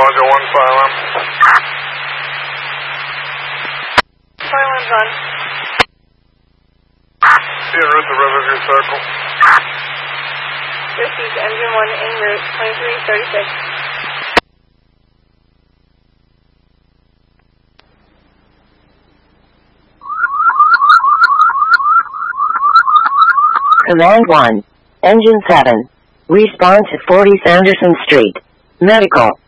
Roger, 1 silent. Silent's on. See en route to Riverview Circle. Received engine 1 en route, 2336. Command 1, Engine 7. Respond to 40 Sanderson Street. Medical.